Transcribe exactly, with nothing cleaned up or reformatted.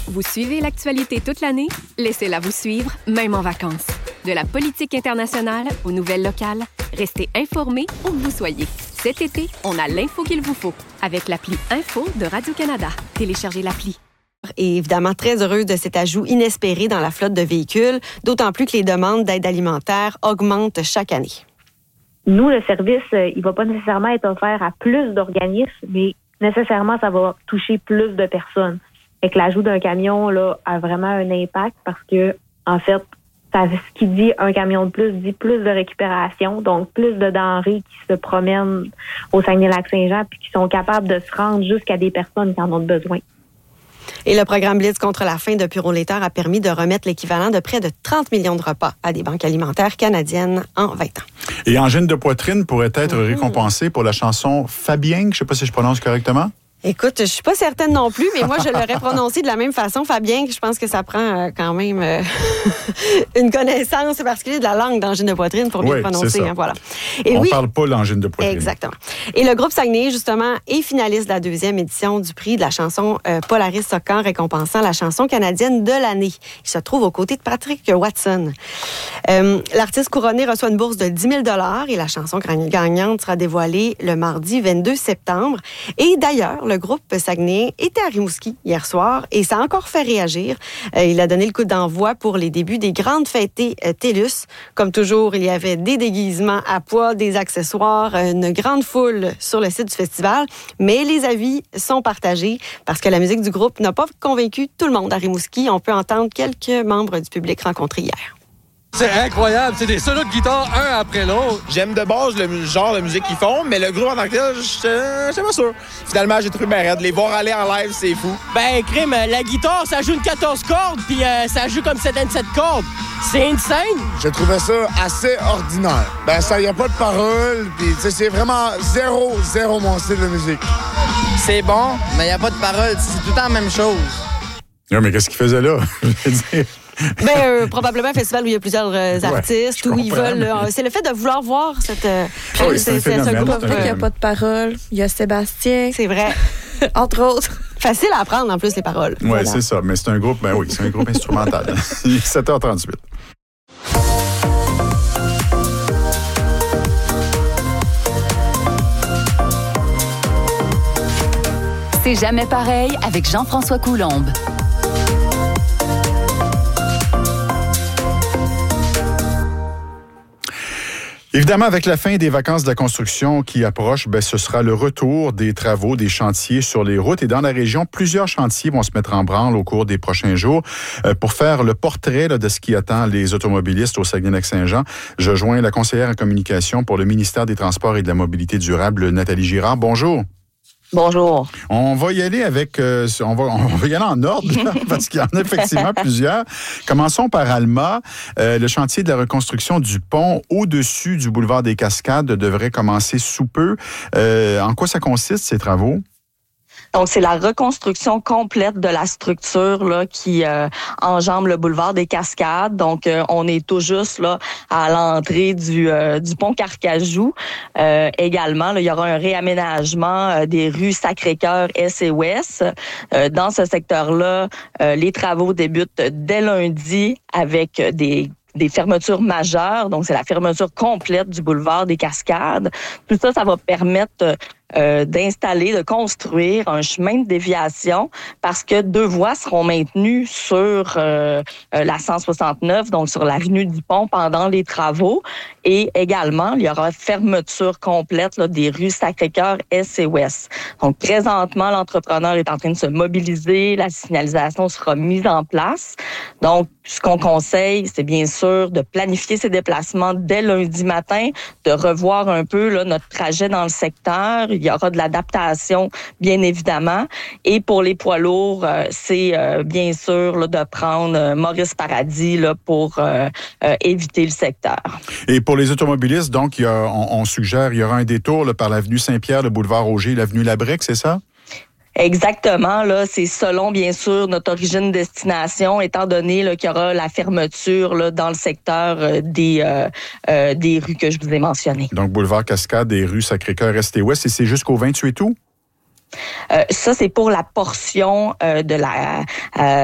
Vous suivez l'actualité toute l'année? Laissez-la vous suivre, même en vacances. De la politique internationale aux nouvelles locales, restez informés où que vous soyez. Cet été, on a l'info qu'il vous faut avec l'appli Info de Radio-Canada. Téléchargez l'appli. Et évidemment très heureuse de cet ajout inespéré dans la flotte de véhicules, d'autant plus que les demandes d'aide alimentaire augmentent chaque année. Nous, le service, il ne va pas nécessairement être offert à plus d'organismes, mais nécessairement, ça va toucher plus de personnes. Fait que l'ajout d'un camion là, a vraiment un impact parce que, en fait, ça, ce qui dit un camion de plus dit plus de récupération, donc plus de denrées qui se promènent au Saguenay-Lac-Saint-Jean puis qui sont capables de se rendre jusqu'à des personnes qui en ont besoin. Et le programme Blitz contre la faim de Puro Laiter a permis de remettre l'équivalent de près de trente millions de repas à des banques alimentaires canadiennes en vingt ans. Et Angine de poitrine pourrait être mmh. récompensée pour la chanson Fabien, je ne sais pas si je prononce correctement. Écoute, je suis pas certaine non plus, mais moi, je l'aurais prononcé de la même façon, Fabien, que je pense que ça prend euh, quand même euh, une connaissance particulière de la langue d'angine de poitrine pour bien oui, le prononcer. Hein, voilà. Et On oui, parle pas l'angine de poitrine. Exactement. Et le groupe Saguenay, justement, est finaliste de la deuxième édition du prix de la chanson euh, Polaris Socan, récompensant la chanson canadienne de l'année. Il se trouve aux côtés de Patrick Watson. Euh, l'artiste couronné reçoit une bourse de dix mille dollars et la chanson gagnante sera dévoilée le mardi vingt-deux septembre. Et d'ailleurs, le groupe Saguenay était à Rimouski hier soir et ça a encore fait réagir. Euh, il a donné le coup d'envoi pour les débuts des grandes fêtées euh, TELUS. Comme toujours, il y avait des déguisements à pois, des accessoires, une grande foule sur le site du festival. Mais les avis sont partagés parce que la musique du groupe n'a pas convaincu tout le monde à Rimouski. On peut entendre quelques membres du public rencontrés hier. C'est incroyable, c'est des solos de guitare un après l'autre. J'aime de base le genre de musique qu'ils font, mais le groupe en tant que tel, je suis pas sûr. Finalement, j'ai trouvé bien raide. Les voir aller en live, c'est fou. Ben, crime, la guitare, ça joue une quatorze cordes, puis euh, ça joue comme sept vingt-sept cordes. C'est insane. J'ai trouvé ça assez ordinaire. Ben, ça, y a pas de paroles, puis c'est vraiment zéro, zéro mon style de musique. C'est bon, mais y a pas de paroles, c'est tout le temps la même chose. Non, mais qu'est-ce qu'ils faisaient là? Je veux dire... Ben, euh, probablement un festival où il y a plusieurs euh, artistes, ouais, où ils veulent... Euh, c'est le fait de vouloir voir cette... Euh, oh, oui, c'est, c'est, c'est un groupe. Il n'y a pas de paroles. Il y a Sébastien. C'est vrai. Entre autres. Facile à apprendre, en plus, les paroles. Oui, voilà. C'est ça. Mais c'est un groupe... Ben oui, c'est un groupe instrumental. sept heures trente-huit. C'est jamais pareil avec Jean-François Coulombe. Évidemment, avec la fin des vacances de la construction qui approche, ben, ce sera le retour des travaux, des chantiers sur les routes. Et dans la région, plusieurs chantiers vont se mettre en branle au cours des prochains jours. Euh, pour faire le portrait là, de ce qui attend les automobilistes au Saguenay-Lac-Saint-Jean, je joins la conseillère en communication pour le ministère des Transports et de la Mobilité durable, Nathalie Girard. Bonjour. Bonjour. On va y aller avec, euh, on va, on va y aller en ordre là, parce qu'il y en a effectivement plusieurs. Commençons par Alma. Euh, le chantier de la reconstruction du pont au-dessus du boulevard des Cascades devrait commencer sous peu. Euh, en quoi ça consiste ces travaux? Donc, c'est la reconstruction complète de la structure là, qui euh, enjambe le boulevard des Cascades. Donc, euh, on est tout juste là à l'entrée du, euh, du pont Carcajou. Euh, également, là, il y aura un réaménagement euh, des rues Sacré-Cœur, Est et Ouest. Euh, dans ce secteur-là, euh, les travaux débutent dès lundi avec des des fermetures majeures. Donc, c'est la fermeture complète du boulevard des Cascades. Tout ça, ça va permettre euh, d'installer, de construire un chemin de déviation parce que deux voies seront maintenues sur euh, la cent soixante-neuf, donc sur l'avenue du Pont pendant les travaux. Et également, il y aura fermeture complète là, des rues Sacré-Cœur, Est et Ouest. Donc, présentement, l'entrepreneur est en train de se mobiliser. La signalisation sera mise en place. Donc, ce qu'on conseille, c'est bien sûr de planifier ses déplacements dès lundi matin, de revoir un peu là, notre trajet dans le secteur. Il y aura de l'adaptation, bien évidemment. Et pour les poids lourds, euh, c'est euh, bien sûr là, de prendre euh, Maurice Paradis là, pour euh, euh, éviter le secteur. Et pour les automobilistes, donc, il y a, on, on suggère il y aura un détour là, par l'avenue Saint-Pierre, le boulevard Roger, l'avenue Labrec, c'est ça? Exactement, là, c'est selon, bien sûr, notre origine-destination, étant donné là, qu'il y aura la fermeture là, dans le secteur euh, des, euh, euh, des rues que je vous ai mentionnées. Donc, boulevard Cascade et rue Sacré-Cœur, Est et Ouest, et c'est jusqu'au vingt-huit août? Euh, ça, c'est pour la portion euh, de la euh,